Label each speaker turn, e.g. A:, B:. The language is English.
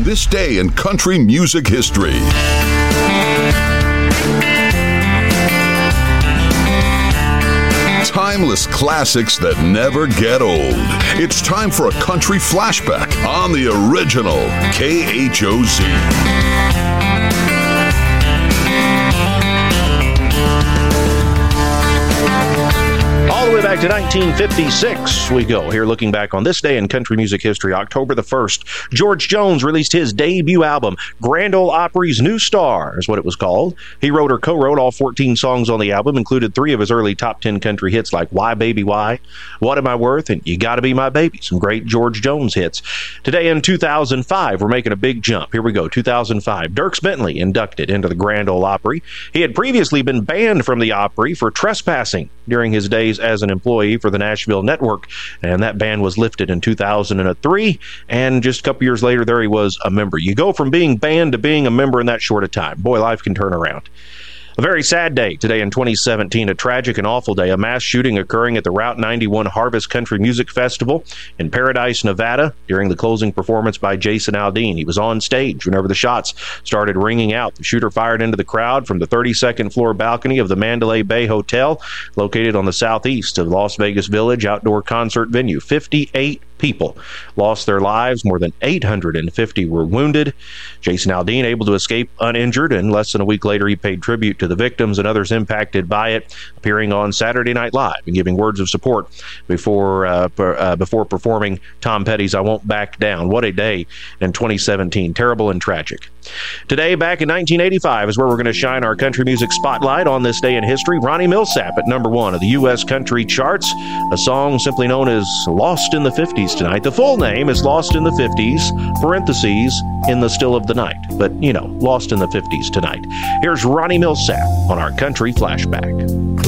A: this day in country music history. Timeless classics that never get old. It's time for a country flashback on the original KHOZ.
B: All the way back to 1956 we go. Here looking back on this day in country music history, October the 1st, George Jones released his debut album, Grand Ole Opry's New Star is what it was called. He wrote or co-wrote all 14 songs on the album, included 3 of his early top 10 country hits like Why Baby Why, What Am I Worth, and You Gotta Be My Baby, some great George Jones hits. Today in 2005, we're making a big jump. Here we go, 2005. Dierks Bentley inducted into the Grand Ole Opry. He had previously been banned from the Opry for trespassing during his days as an employee for the Nashville network, and that ban was lifted in 2003, and just a couple years later, there he was, a member. You go from being banned to being a member in that short a time. Boy, life can turn around. A very sad day today in 2017, a tragic and awful day, a mass shooting occurring at the Route 91 Harvest Country Music Festival in Paradise, Nevada, during the closing performance by Jason Aldean. He was on stage whenever the shots started ringing out. The shooter fired into the crowd from the 32nd floor balcony of the Mandalay Bay Hotel, located on the southeast of Las Vegas Village outdoor concert venue. 58 people lost their lives. More than 850 were wounded. Jason Aldean able to escape uninjured, and less than a week later he paid tribute to the victims and others impacted by it, appearing on Saturday Night Live and giving words of support before performing Tom Petty's I Won't Back Down. What a day in 2017. Terrible and tragic. Today, back in 1985, is where we're going to shine our country music spotlight on this day in history. Ronnie Milsap at number 1 of the U.S. country charts, a song simply known as Lost in the 50s tonight. The full name is Lost in the 50s, parentheses, in the still of the night. But, you know, Lost in the 50s tonight. Here's Ronnie Milsap on our Country Flashback.